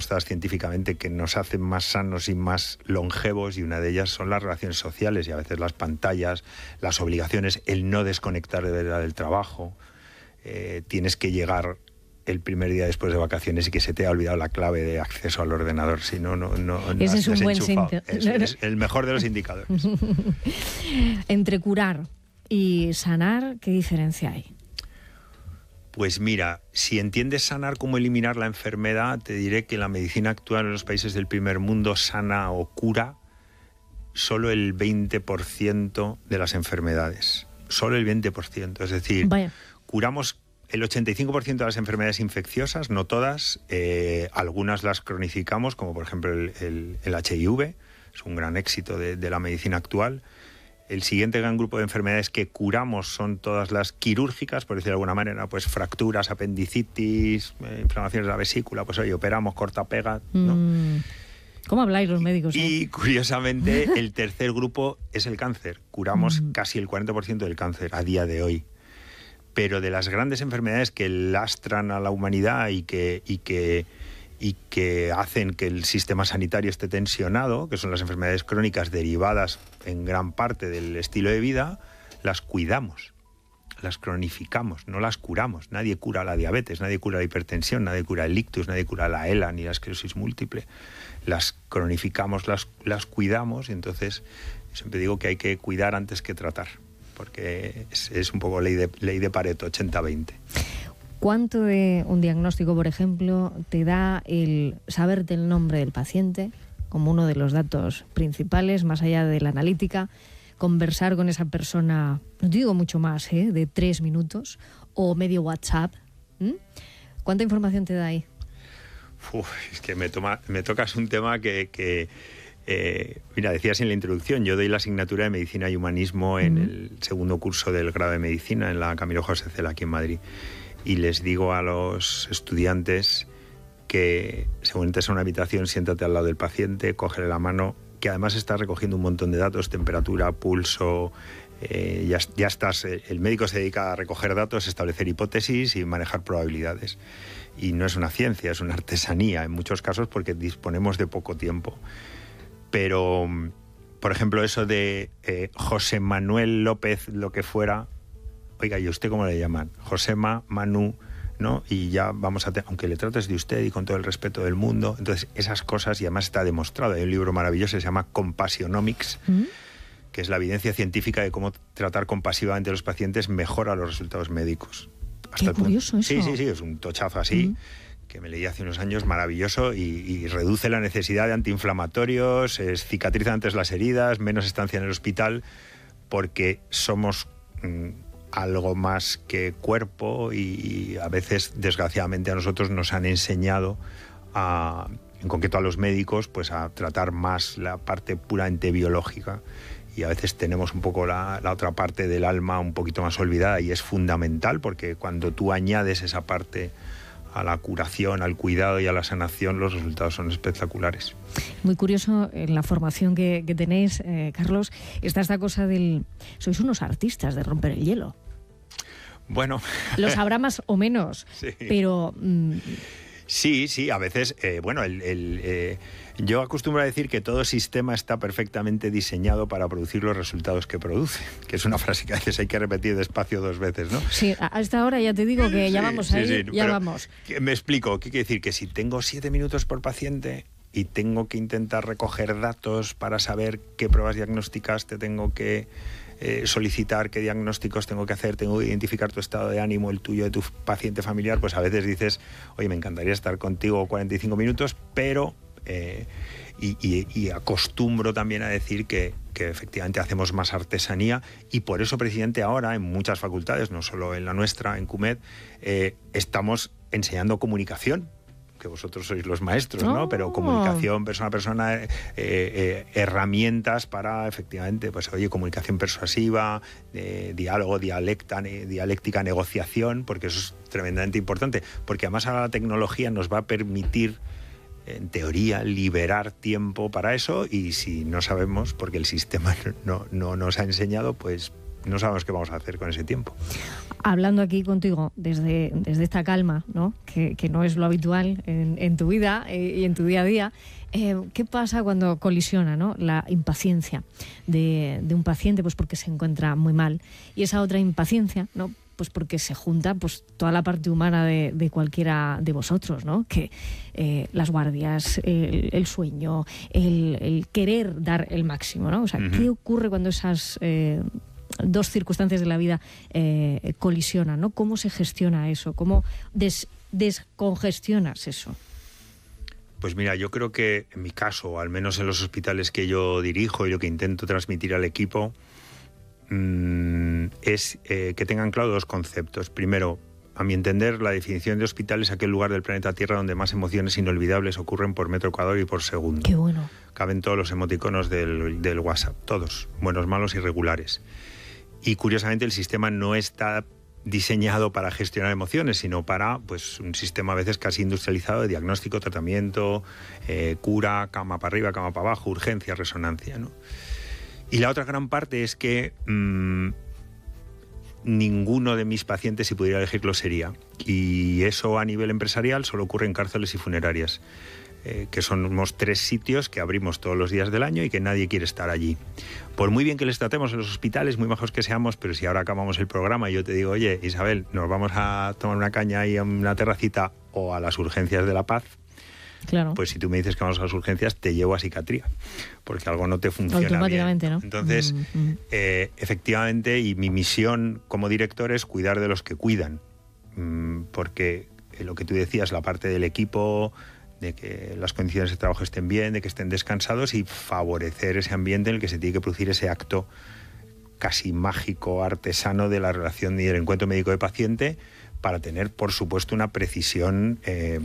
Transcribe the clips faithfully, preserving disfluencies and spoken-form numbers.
demostradas científicamente que nos hacen más sanos y más longevos, y una de ellas son las relaciones sociales, y a veces las pantallas, las obligaciones, el no desconectar de verdad del trabajo. Eh, tienes que llegar el primer día después de vacaciones y que se te ha olvidado la clave de acceso al ordenador, si no, no, no, no Ese has es un buen desenchufado. Es, es el mejor de los indicadores. Entre curar y sanar, ¿qué diferencia hay? Pues mira, si entiendes sanar como eliminar la enfermedad, te diré que la medicina actual en los países del primer mundo sana o cura solo el veinte por ciento de las enfermedades. Solo el veinte por ciento. Es decir, Vaya. curamos el ochenta y cinco por ciento de las enfermedades infecciosas, no todas. Eh, algunas las cronificamos, como por ejemplo el, el, el H I V. Es un gran éxito de, de la medicina actual. El siguiente gran grupo de enfermedades que curamos son todas las quirúrgicas, por decirlo de alguna manera, pues fracturas, apendicitis, eh, inflamaciones de la vesícula, pues oye, operamos, corta, pega, ¿no? Mm. ¿Cómo habláis los médicos? Y, eh? y curiosamente, el tercer grupo es el cáncer. Curamos mm. casi el cuarenta por ciento del cáncer a día de hoy. Pero de las grandes enfermedades que lastran a la humanidad y que... Y que y que hacen que el sistema sanitario esté tensionado, que son las enfermedades crónicas derivadas en gran parte del estilo de vida, las cuidamos, las cronificamos, no las curamos. Nadie cura la diabetes, nadie cura la hipertensión, nadie cura el ictus, nadie cura la ELA ni la esclerosis múltiple. Las cronificamos, las, las cuidamos, y entonces siempre digo que hay que cuidar antes que tratar, porque es, es un poco ley de, ley de Pareto, ochenta veinte. ¿Cuánto de un diagnóstico, por ejemplo, te da el saberte el nombre del paciente como uno de los datos principales, más allá de la analítica, conversar con esa persona, no te digo mucho más, ¿eh? de tres minutos, o medio WhatsApp? ¿Mm? ¿Cuánta información te da ahí? Uf, es que me, toma, me tocas un tema que... que eh, mira, decías en la introducción, yo doy la asignatura de Medicina y Humanismo en uh-huh. el segundo curso del grado de Medicina en la Camilo José Cela, aquí en Madrid. Y les digo a los estudiantes que según entres a una habitación, siéntate al lado del paciente, cógele la mano, que además está recogiendo un montón de datos, temperatura, pulso, eh, ya, ya estás, el médico se dedica a recoger datos, establecer hipótesis y manejar probabilidades. Y no es una ciencia, es una artesanía en muchos casos porque disponemos de poco tiempo. Pero, por ejemplo, eso de eh, José Manuel López, lo que fuera... Oiga, ¿y usted cómo le llaman? Josema, Manu, ¿no? Y ya vamos a... Te- aunque le trates de usted y con todo el respeto del mundo. Entonces, esas cosas, y además está demostrado. Hay un libro maravilloso que se llama Compassionomics, ¿Mm? que es la evidencia científica de cómo tratar compasivamente a los pacientes mejora los resultados médicos. Hasta Qué curioso eso. Sí, sí, sí, es un tochazo así, ¿Mm? que me leí hace unos años, maravilloso, y, y reduce la necesidad de antiinflamatorios, es, cicatriza antes las heridas, menos estancia en el hospital, porque somos... Mmm, algo más que cuerpo, y a veces, desgraciadamente, a nosotros nos han enseñado, a, en concreto a los médicos, pues a tratar más la parte puramente biológica, y a veces tenemos un poco la, la otra parte del alma un poquito más olvidada, y es fundamental porque cuando tú añades esa parte a la curación, al cuidado y a la sanación, los resultados son espectaculares. Muy curioso, en la formación que, que tenéis, eh, Carlos, está esta cosa del... Sois unos artistas de romper el hielo. Bueno... Los habrá más o menos, sí. pero... Mmm... Sí, sí, a veces, eh, bueno, el, el, eh, yo acostumbro a decir que todo sistema está perfectamente diseñado para producir los resultados que produce, que es una frase que a veces hay que repetir despacio dos veces, ¿no? Sí, a esta hora ya te digo que ya sí, vamos sí, ahí, sí, ya pero vamos. Me explico, ¿qué quiere decir? Que si tengo siete minutos por paciente y tengo que intentar recoger datos para saber qué pruebas diagnósticas te tengo que... Eh, solicitar, qué diagnósticos tengo que hacer, tengo que identificar tu estado de ánimo, el tuyo, de tu paciente familiar, pues a veces dices, oye, me encantaría estar contigo cuarenta y cinco minutos, pero... Eh, y, y, y acostumbro también a decir que, que efectivamente hacemos más artesanía, y por eso precisamente ahora en muchas facultades, no solo en la nuestra, en CUMED, eh, estamos enseñando comunicación, que vosotros sois los maestros, ¿no? Oh. Pero comunicación persona a persona, eh, eh, herramientas para, efectivamente, pues oye, comunicación persuasiva, eh, diálogo, dialecta, ne, dialéctica, negociación, porque eso es tremendamente importante, porque además ahora la tecnología nos va a permitir, en teoría, liberar tiempo para eso, y si no sabemos, porque el sistema no, no nos ha enseñado, pues no sabemos qué vamos a hacer con ese tiempo. Hablando aquí contigo desde, desde esta calma, ¿no? Que, que no es lo habitual en, en tu vida eh, y en tu día a día, eh, ¿qué pasa cuando colisiona, ¿no? La impaciencia de, de un paciente, pues porque se encuentra muy mal, y esa otra impaciencia, ¿no? Pues porque se junta pues toda la parte humana de, de cualquiera de vosotros, ¿no? Que eh, las guardias, el, el sueño, el, el querer dar el máximo, ¿no? O sea, uh-huh. ¿Qué ocurre cuando esas eh, dos circunstancias de la vida eh, colisionan, ¿no? ¿Cómo se gestiona eso? ¿Cómo des, descongestionas eso? Pues mira, yo creo que en mi caso, al menos en los hospitales que yo dirijo y lo que intento transmitir al equipo, es eh, que tengan claro dos conceptos. Primero, a mi entender, la definición de hospital es aquel lugar del planeta Tierra donde más emociones inolvidables ocurren por metro cuadrado y por segundo. Qué bueno. Caben todos los emoticonos del, del WhatsApp, todos, buenos, malos y regulares. Y curiosamente el sistema no está diseñado para gestionar emociones, sino para pues un sistema a veces casi industrializado de diagnóstico, tratamiento, eh, cura, cama para arriba, cama para abajo, urgencia, resonancia, ¿no? Y la otra gran parte es que mmm, ninguno de mis pacientes, si pudiera elegirlo, sería. Y eso a nivel empresarial solo ocurre en cárceles y funerarias, eh, que somos tres sitios que abrimos todos los días del año y que nadie quiere estar allí. Por muy bien que les tratemos en los hospitales, muy majos que seamos, pero si ahora acabamos el programa y yo te digo, oye, Isabel, nos vamos a tomar una caña ahí en una terracita o a las urgencias de La Paz, claro. Pues si tú me dices que vamos a las urgencias, te llevo a psiquiatría, porque algo no te funciona automáticamente, bien. ¿no? Entonces, mm-hmm. eh, efectivamente, y mi misión como director es cuidar de los que cuidan, mm, porque lo que tú decías, la parte del equipo, de que las condiciones de trabajo estén bien, de que estén descansados y favorecer ese ambiente en el que se tiene que producir ese acto casi mágico, artesano de la relación y el encuentro médico de paciente, para tener, por supuesto, una precisión eh,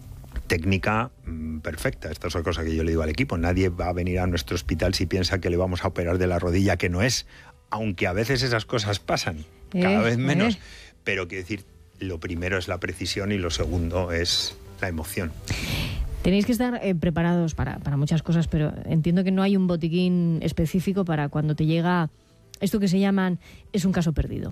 técnica mmm, perfecta. Esta es otra cosa que yo le digo al equipo. Nadie va a venir a nuestro hospital si piensa que le vamos a operar de la rodilla, que no es, aunque a veces esas cosas pasan, cada eh, vez menos. Eh. Pero quiero decir, lo primero es la precisión y lo segundo es la emoción. Tenéis que estar eh, preparados para, para muchas cosas, pero entiendo que no hay un botiquín específico para cuando te llega esto que se llaman es un caso perdido.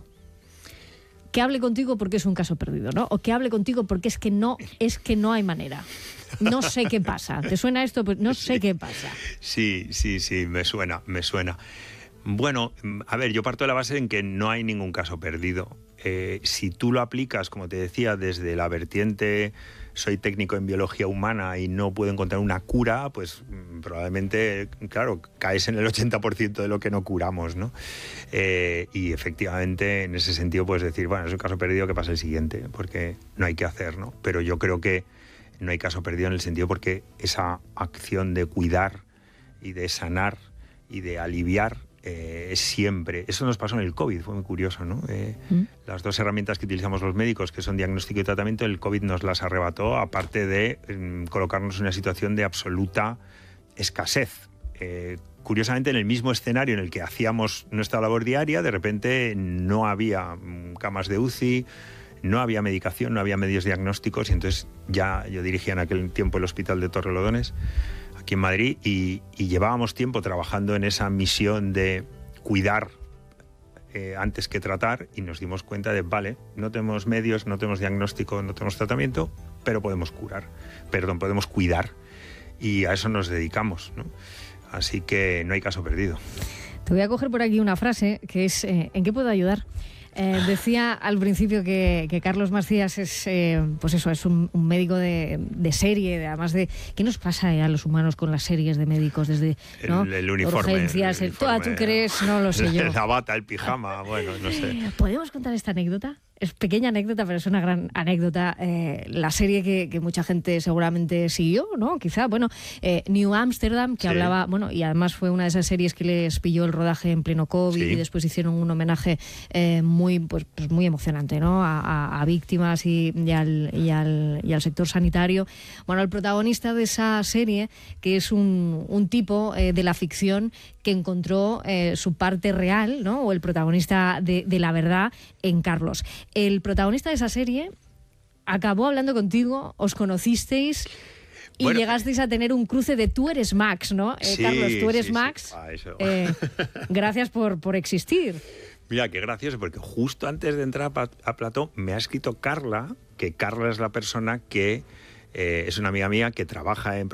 Que hable contigo porque es un caso perdido, ¿no? O que hable contigo porque es que no, es que no hay manera. No sé qué pasa. ¿Te suena esto? Pues no sé sí. qué pasa. Sí, sí, sí, me suena, me suena. Bueno, a ver, yo parto de la base en que no hay ningún caso perdido. Eh, si tú lo aplicas, como te decía, desde la vertiente soy técnico en biología humana y no puedo encontrar una cura, pues probablemente, claro, caes en el ochenta por ciento de lo que no curamos, ¿no? Eh, y efectivamente, en ese sentido, puedes decir, bueno, es un caso perdido, que pasa el siguiente, porque no hay que hacer, ¿no? Pero yo creo que no hay caso perdido en el sentido porque esa acción de cuidar y de sanar y de aliviar Eh, es siempre. Eso nos pasó en el COVID, fue muy curioso, ¿no? Eh, ¿Mm? Las dos herramientas que utilizamos los médicos, que son diagnóstico y tratamiento, el COVID nos las arrebató, aparte de eh, colocarnos en una situación de absoluta escasez. Eh, curiosamente, en el mismo escenario en el que hacíamos nuestra labor diaria, de repente no había camas de U C I, no había medicación, no había medios diagnósticos, y entonces ya yo dirigía en aquel tiempo el hospital de Torrelodones, aquí en Madrid, y, y llevábamos tiempo trabajando en esa misión de cuidar eh, antes que tratar, y nos dimos cuenta de, vale, no tenemos medios, no tenemos diagnóstico, no tenemos tratamiento, pero podemos curar, perdón, podemos cuidar, y a eso nos dedicamos, ¿no? Así que no hay caso perdido. Te voy a coger por aquí una frase que es, eh, ¿en qué puedo ayudar? Eh, decía al principio que, que Carlos Macías es, eh, pues eso, es un, un médico de, de serie, de, además de... ¿Qué nos pasa a los humanos con las series de médicos? Desde, ¿no? el, el uniforme. Urgencias, el, uniforme, ¿tú, ¿tú crees? No lo sé yo. La bata, el pijama, bueno, no sé. ¿Podemos contar esta anécdota? Es pequeña anécdota, pero es una gran anécdota. Eh, la serie que, que mucha gente seguramente siguió, ¿no? Quizá, bueno, eh, New Amsterdam, que sí. hablaba, bueno, y además fue una de esas series que les pilló el rodaje en pleno COVID, sí. y después hicieron un homenaje eh, muy, pues, pues muy emocionante, ¿no? A, a, a víctimas y, y, al, y, al, y al sector sanitario. Bueno, el protagonista de esa serie, que es un, un tipo eh, de la ficción que encontró eh, su parte real, ¿no? O el protagonista de, de la verdad en Carlos. El protagonista de esa serie acabó hablando contigo, os conocisteis y bueno, llegasteis a tener un cruce de tú eres Max, ¿no? Eh, sí, Carlos, tú eres sí, Max. Sí. Ah, eso. Eh, gracias por, por existir. Mira, qué gracioso, porque justo antes de entrar a, a Plató me ha escrito Carla, que Carla es la persona que eh, es una amiga mía que trabaja en